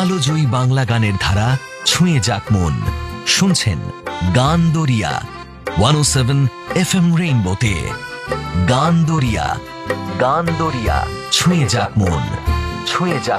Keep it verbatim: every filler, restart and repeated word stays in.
কালজয়ী বাংলা গানের ধারা ছুঁয়ে যাক মন। শুনছেন গান দরিয়া ওয়ান ও সেভেন এফ এম রেইনবোতে। গান দরিয়া, গান দরিয়া ছুঁয়ে যাক মন, ছুঁয়ে যাক